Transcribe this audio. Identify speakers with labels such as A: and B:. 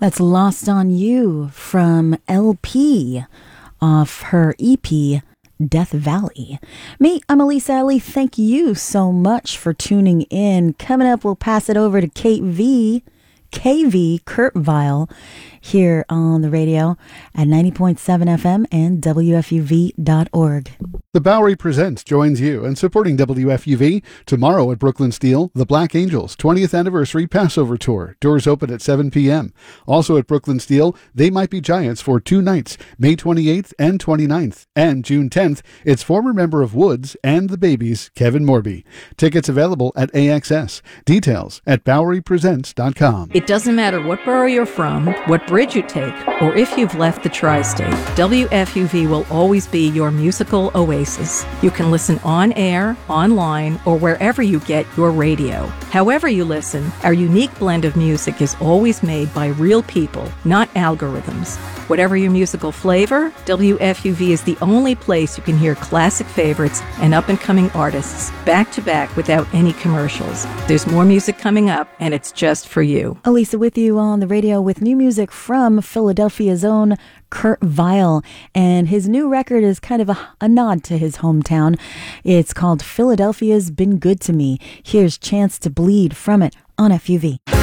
A: That's Lost on You from LP off her EP, Death Valley. Me, I'm Elisa Ellie. Thank you so much for tuning in. Coming up, we'll pass it over to KV Kurt Vile here on the radio at 90.7 FM and WFUV.org.
B: The Bowery Presents joins you in supporting WFUV tomorrow at Brooklyn Steel, the Black Angels 20th Anniversary Passover Tour. Doors open at 7 p.m. Also at Brooklyn Steel, They Might Be Giants for 2 nights, May 28th and 29th. And June 10th, it's former member of Woods and the Babies, Kevin Morby. Tickets available at AXS. Details at BoweryPresents.com.
C: It doesn't matter what borough you're from, what bridge you take, or if you've left the tri-state, WFUV will always be your musical oasis. You can listen on air, online, or wherever you get your radio. However you listen, our unique blend of music is always made by real people, not algorithms. Whatever your musical flavor, WFUV is the only place you can hear classic favorites and up-and-coming artists back to back without any commercials. There's more music coming up, and it's just for you.
A: Elisa with you on the radio with new music from Philadelphia's own Kurt Vile, and his new record is kind of a nod to his hometown. It's called Philadelphia's Been Good to Me. Here's Chance to Bleed from it on FUV.